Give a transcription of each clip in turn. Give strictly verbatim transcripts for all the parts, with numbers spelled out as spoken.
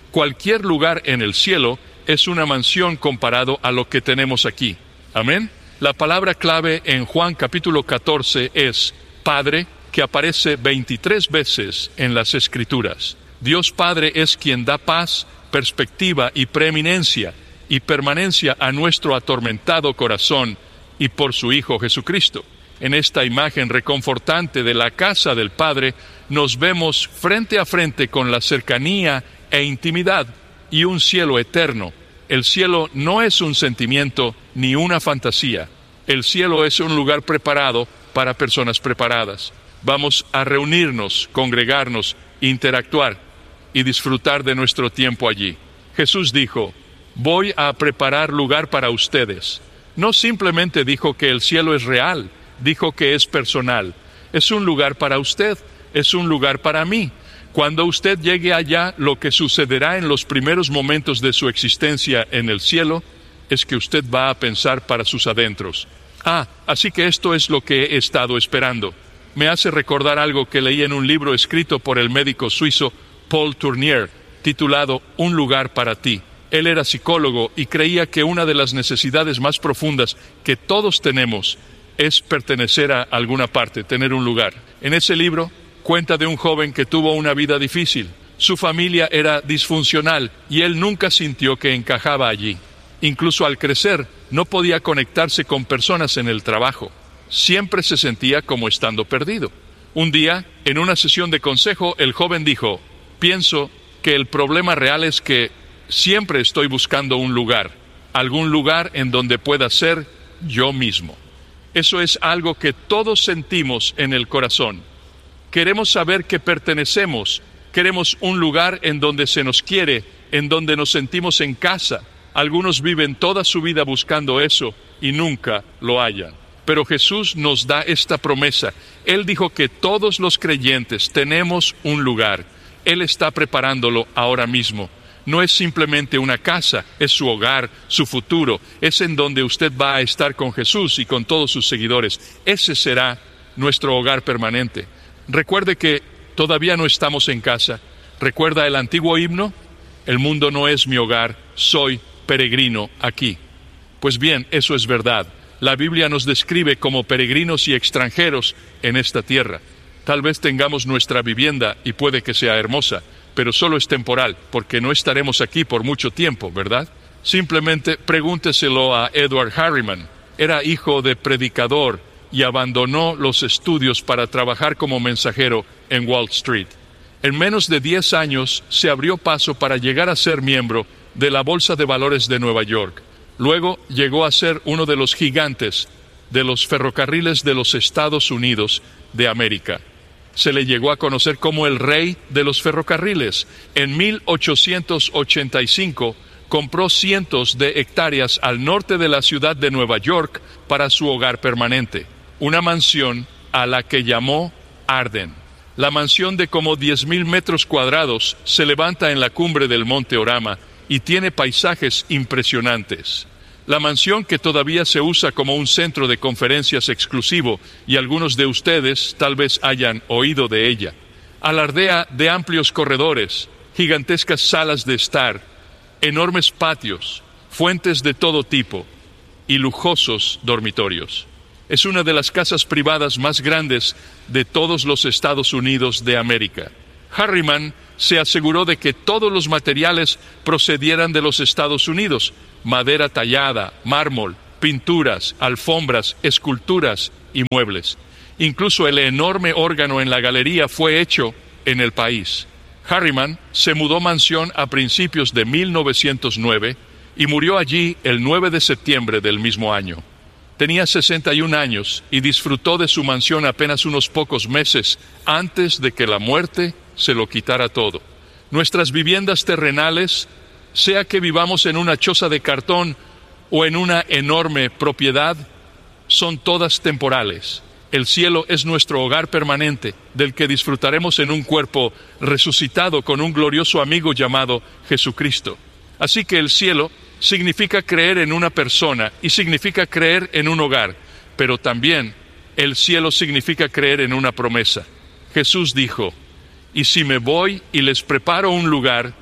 Cualquier lugar en el cielo es una mansión comparado a lo que tenemos aquí. Amén. La palabra clave en Juan capítulo catorce es Padre, que aparece veintitrés veces en las Escrituras. Dios Padre es quien da paz, perspectiva y preeminencia y permanencia a nuestro atormentado corazón y por su Hijo Jesucristo. En esta imagen reconfortante de la casa del Padre, nos vemos frente a frente con la cercanía e intimidad y un cielo eterno. El cielo no es un sentimiento ni una fantasía. El cielo es un lugar preparado para personas preparadas. Vamos a reunirnos, congregarnos, interactuar y disfrutar de nuestro tiempo allí. Jesús dijo, voy a preparar lugar para ustedes. No simplemente dijo que el cielo es real, dijo que es personal. Es un lugar para usted, es un lugar para mí. Cuando usted llegue allá, lo que sucederá en los primeros momentos de su existencia en el cielo es que usted va a pensar para sus adentros. Ah, así que esto es lo que he estado esperando. Me hace recordar algo que leí en un libro escrito por el médico suizo Paul Tournier, titulado Un lugar para ti. Él era psicólogo y creía que una de las necesidades más profundas que todos tenemos es pertenecer a alguna parte, tener un lugar. En ese libro cuenta de un joven que tuvo una vida difícil. Su familia era disfuncional y él nunca sintió que encajaba allí. Incluso al crecer, no podía conectarse con personas en el trabajo. Siempre se sentía como estando perdido. Un día, en una sesión de consejo, el joven dijo, pienso que el problema real es que siempre estoy buscando un lugar, algún lugar en donde pueda ser yo mismo. Eso es algo que todos sentimos en el corazón. Queremos saber que pertenecemos, queremos un lugar en donde se nos quiere, en donde nos sentimos en casa. Algunos viven toda su vida buscando eso y nunca lo hallan. Pero Jesús nos da esta promesa. Él dijo que todos los creyentes tenemos un lugar. Él está preparándolo ahora mismo. No es simplemente una casa, es su hogar, su futuro. Es en donde usted va a estar con Jesús y con todos sus seguidores. Ese será nuestro hogar permanente. Recuerde que todavía no estamos en casa. ¿Recuerda el antiguo himno? El mundo no es mi hogar, soy peregrino aquí. Pues bien, eso es verdad. La Biblia nos describe como peregrinos y extranjeros en esta tierra. Tal vez tengamos nuestra vivienda y puede que sea hermosa, pero solo es temporal, porque no estaremos aquí por mucho tiempo, ¿verdad? Simplemente pregúnteselo a Edward Harriman. Era hijo de predicador y abandonó los estudios para trabajar como mensajero en Wall Street. En menos de diez años se abrió paso para llegar a ser miembro de la Bolsa de Valores de Nueva York. Luego llegó a ser uno de los gigantes de los ferrocarriles de los Estados Unidos de América. Se le llegó a conocer como el rey de los ferrocarriles. En mil ochocientos ochenta y cinco compró cientos de hectáreas al norte de la ciudad de Nueva York para su hogar permanente, una mansión a la que llamó Arden. La mansión de como diez mil metros cuadrados se levanta en la cumbre del Monte Orama y tiene paisajes impresionantes. La mansión, que todavía se usa como un centro de conferencias exclusivo, y algunos de ustedes tal vez hayan oído de ella, alardea de amplios corredores, gigantescas salas de estar, enormes patios, fuentes de todo tipo y lujosos dormitorios. Es una de las casas privadas más grandes de todos los Estados Unidos de América. Harriman se aseguró de que todos los materiales procedieran de los Estados Unidos: madera tallada, mármol, pinturas, alfombras, esculturas y muebles. Incluso el enorme órgano en la galería fue hecho en el país. Harriman se mudó mansión a principios de mil novecientos nueve y murió allí el nueve de septiembre del mismo año. Tenía sesenta y un años y disfrutó de su mansión apenas unos pocos meses antes de que la muerte se lo quitara todo. Nuestras viviendas terrenales, sea que vivamos en una choza de cartón o en una enorme propiedad, son todas temporales. El cielo es nuestro hogar permanente, del que disfrutaremos en un cuerpo resucitado con un glorioso amigo llamado Jesucristo. Así que el cielo significa creer en una persona y significa creer en un hogar, pero también el cielo significa creer en una promesa. Jesús dijo: y si me voy y les preparo un lugar,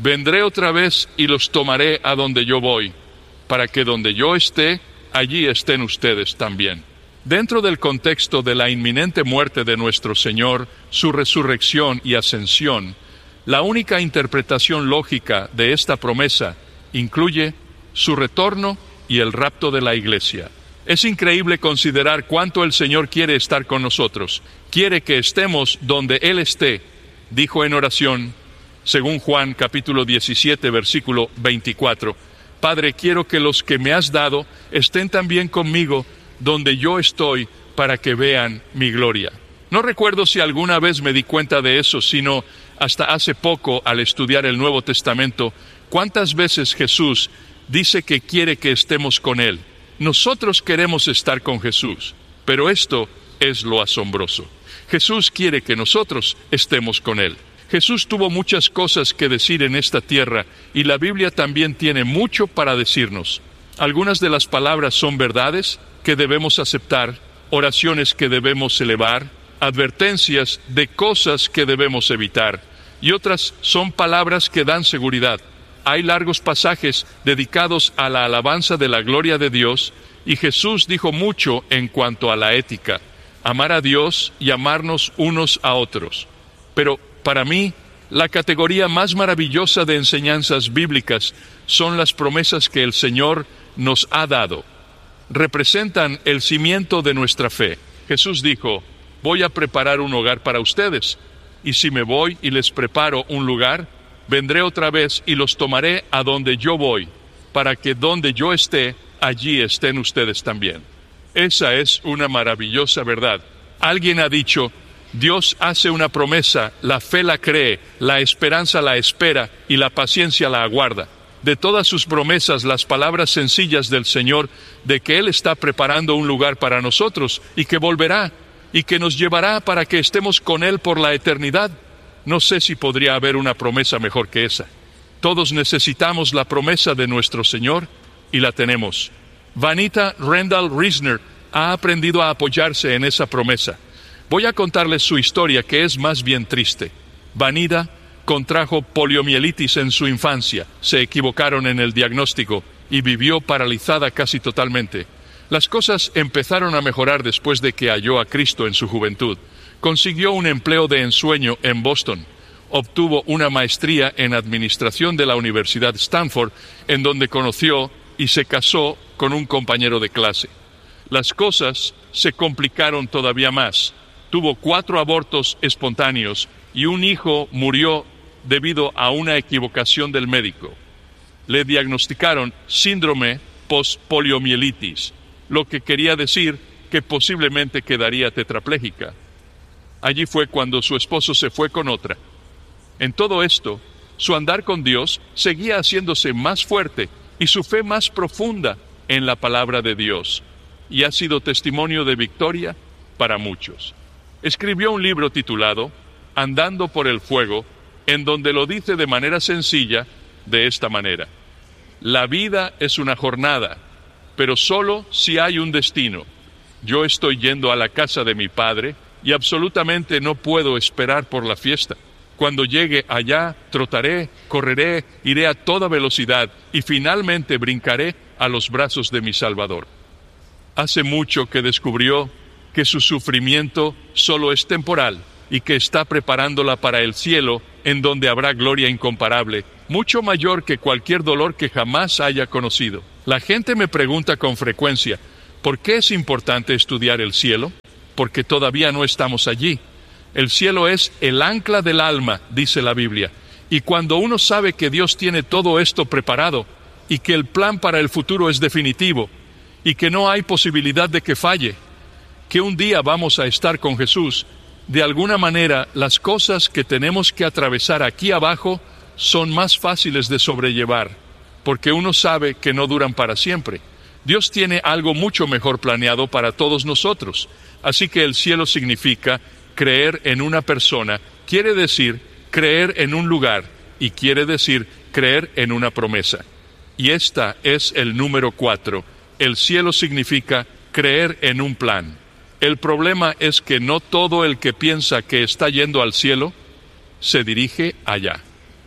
vendré otra vez y los tomaré a donde yo voy, para que donde yo esté, allí estén ustedes también. Dentro del contexto de la inminente muerte de nuestro Señor, su resurrección y ascensión, la única interpretación lógica de esta promesa incluye su retorno y el rapto de la iglesia. Es increíble considerar cuánto el Señor quiere estar con nosotros. Quiere que estemos donde Él esté. Dijo en oración, según Juan capítulo diecisiete, versículo veinticuatro, Padre, quiero que los que me has dado estén también conmigo donde yo estoy, para que vean mi gloria. No recuerdo si alguna vez me di cuenta de eso, sino hasta hace poco, al estudiar el Nuevo Testamento, cuántas veces Jesús dice que quiere que estemos con Él. Nosotros queremos estar con Jesús, pero esto es lo asombroso. Jesús quiere que nosotros estemos con Él. Jesús tuvo muchas cosas que decir en esta tierra, y la Biblia también tiene mucho para decirnos. Algunas de las palabras son verdades que debemos aceptar, oraciones que debemos elevar, advertencias de cosas que debemos evitar, y otras son palabras que dan seguridad. Hay largos pasajes dedicados a la alabanza de la gloria de Dios, y Jesús dijo mucho en cuanto a la ética, amar a Dios y amarnos unos a otros. Pero para mí, la categoría más maravillosa de enseñanzas bíblicas son las promesas que el Señor nos ha dado. Representan el cimiento de nuestra fe. Jesús dijo, voy a preparar un hogar para ustedes, y si me voy y les preparo un lugar, vendré otra vez y los tomaré a donde yo voy, para que donde yo esté, allí estén ustedes también. Esa es una maravillosa verdad. Alguien ha dicho, Dios hace una promesa, la fe la cree, la esperanza la espera y la paciencia la aguarda. De todas sus promesas, las palabras sencillas del Señor, de que Él está preparando un lugar para nosotros y que volverá y que nos llevará para que estemos con Él por la eternidad. No sé si podría haber una promesa mejor que esa. Todos necesitamos la promesa de nuestro Señor y la tenemos. Vanita Randall Risner ha aprendido a apoyarse en esa promesa. Voy a contarles su historia, que es más bien triste. Vanita contrajo poliomielitis en su infancia, se equivocaron en el diagnóstico y vivió paralizada casi totalmente. Las cosas empezaron a mejorar después de que halló a Cristo en su juventud. Consiguió un empleo de ensueño en Boston. Obtuvo una maestría en administración de la Universidad Stanford, en donde conoció y se casó con un compañero de clase. Las cosas se complicaron todavía más. Tuvo cuatro abortos espontáneos y un hijo murió debido a una equivocación del médico. Le diagnosticaron síndrome post-poliomielitis, lo que quería decir que posiblemente quedaría tetrapléjica. Allí fue cuando su esposo se fue con otra. En todo esto, su andar con Dios seguía haciéndose más fuerte y su fe más profunda en la palabra de Dios, y ha sido testimonio de victoria para muchos. Escribió un libro titulado Andando por el Fuego, en donde lo dice de manera sencilla, de esta manera: la vida es una jornada, pero solo si hay un destino. Yo estoy yendo a la casa de mi padre y absolutamente no puedo esperar por la fiesta. Cuando llegue allá, trotaré, correré, iré a toda velocidad y finalmente brincaré a los brazos de mi Salvador. Hace mucho que descubrió que su sufrimiento solo es temporal y que está preparándola para el cielo, en donde habrá gloria incomparable, mucho mayor que cualquier dolor que jamás haya conocido. La gente me pregunta con frecuencia, ¿por qué es importante estudiar el cielo? Porque todavía no estamos allí. El cielo es el ancla del alma, dice la Biblia, y cuando uno sabe que Dios tiene todo esto preparado, y que el plan para el futuro es definitivo, y que no hay posibilidad de que falle, que un día vamos a estar con Jesús, de alguna manera las cosas que tenemos que atravesar aquí abajo son más fáciles de sobrellevar, porque uno sabe que no duran para siempre. Dios tiene algo mucho mejor planeado para todos nosotros, así que el cielo significa creer en una persona, quiere decir creer en un lugar, y quiere decir creer en una promesa. Y esta es el número cuatro. El cielo significa creer en un plan. El problema es que no todo el que piensa que está yendo al cielo se dirige allá.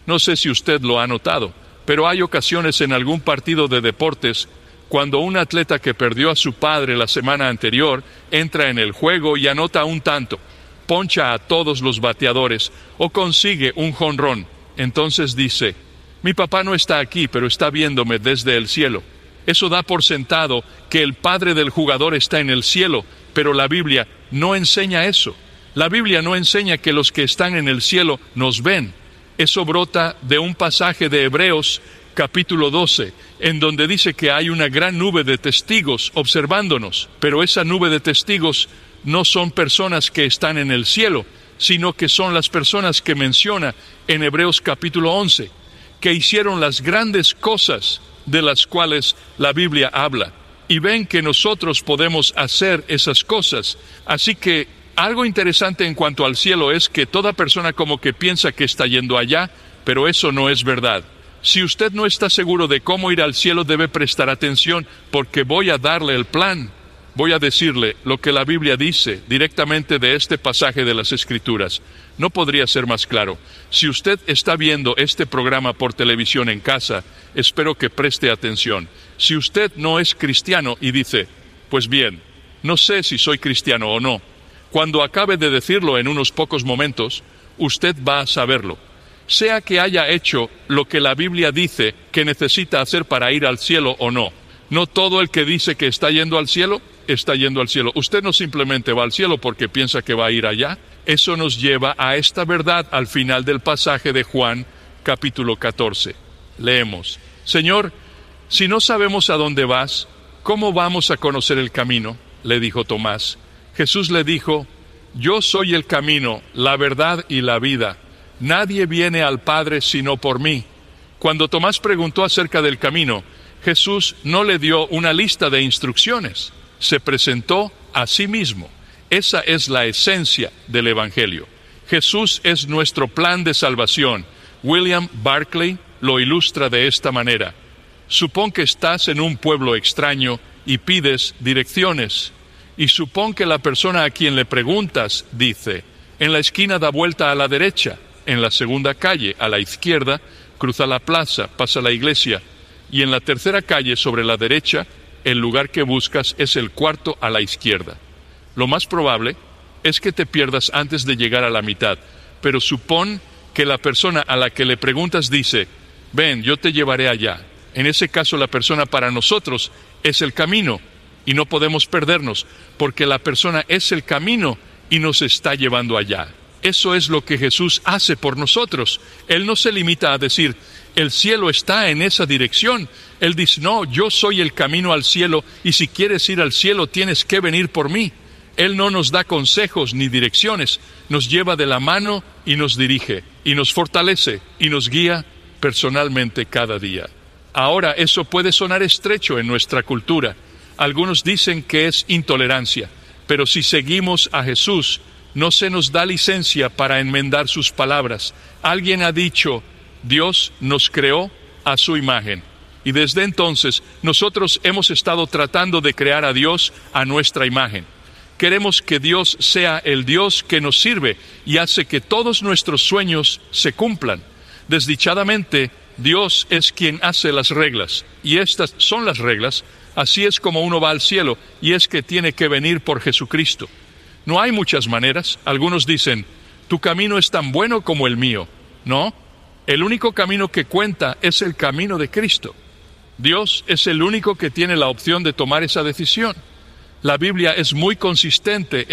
No sé si usted lo ha notado, pero hay ocasiones en algún partido de deportes cuando un atleta que perdió a su padre la semana anterior entra en el juego y anota un tanto, poncha a todos los bateadores o consigue un jonrón. Entonces dice: mi papá no está aquí, pero está viéndome desde el cielo. Eso da por sentado que el padre del jugador está en el cielo, pero la Biblia no enseña eso. La Biblia no enseña que los que están en el cielo nos ven. Eso brota de un pasaje de Hebreos capítulo doce, en donde dice que hay una gran nube de testigos observándonos, pero esa nube de testigos no son personas que están en el cielo, sino que son las personas que menciona en Hebreos capítulo once, que hicieron las grandes cosas de las cuales la Biblia habla, y ven que nosotros podemos hacer esas cosas. Así que algo interesante en cuanto al cielo es que toda persona como que piensa que está yendo allá, pero eso no es verdad. Si usted no está seguro de cómo ir al cielo, debe prestar atención, porque voy a darle el plan. Voy a decirle lo que la Biblia dice directamente de este pasaje de las Escrituras. No podría ser más claro. Si usted está viendo este programa por televisión en casa, espero que preste atención. Si usted no es cristiano y dice: pues bien, no sé si soy cristiano o no, cuando acabe de decirlo en unos pocos momentos, usted va a saberlo. Sea que haya hecho lo que la Biblia dice que necesita hacer para ir al cielo o no. No todo el que dice que está yendo al cielo, está yendo al cielo. Usted no simplemente va al cielo porque piensa que va a ir allá. Eso nos lleva a esta verdad al final del pasaje de Juan, capítulo catorce. Leemos: Señor, si no sabemos a dónde vas, ¿cómo vamos a conocer el camino?, le dijo Tomás. Jesús le dijo: yo soy el camino, la verdad y la vida. Nadie viene al Padre sino por mí. Cuando Tomás preguntó acerca del camino, Jesús no le dio una lista de instrucciones. Se presentó a sí mismo. Esa es la esencia del Evangelio. Jesús es nuestro plan de salvación. William Barclay lo ilustra de esta manera: supón que estás en un pueblo extraño y pides direcciones. Y supón que la persona a quien le preguntas dice: en la esquina da vuelta a la derecha, en la segunda calle a la izquierda, cruza la plaza, pasa la iglesia, y en la tercera calle sobre la derecha, el lugar que buscas es el cuarto a la izquierda. Lo más probable es que te pierdas antes de llegar a la mitad, pero supón que la persona a la que le preguntas dice: ven, yo te llevaré allá. En ese caso, la persona para nosotros es el camino, y no podemos perdernos, porque la persona es el camino y nos está llevando allá. Eso es lo que Jesús hace por nosotros. Él no se limita a decir: el cielo está en esa dirección. Él dice: no, yo soy el camino al cielo, y si quieres ir al cielo tienes que venir por mí. Él no nos da consejos ni direcciones, nos lleva de la mano y nos dirige, y nos fortalece, y nos guía personalmente cada día. Ahora, eso puede sonar estrecho en nuestra cultura. Algunos dicen que es intolerancia, pero si seguimos a Jesús, no se nos da licencia para enmendar sus palabras. Alguien ha dicho: Dios nos creó a su imagen. Y desde entonces, nosotros hemos estado tratando de crear a Dios a nuestra imagen. Queremos que Dios sea el Dios que nos sirve y hace que todos nuestros sueños se cumplan. Desdichadamente, Dios es quien hace las reglas, y estas son las reglas. Así es como uno va al cielo, y es que tiene que venir por Jesucristo. No hay muchas maneras. Algunos dicen: tu camino es tan bueno como el mío. No, el único camino que cuenta es el camino de Cristo. Dios es el único que tiene la opción de tomar esa decisión. La Biblia es muy consistente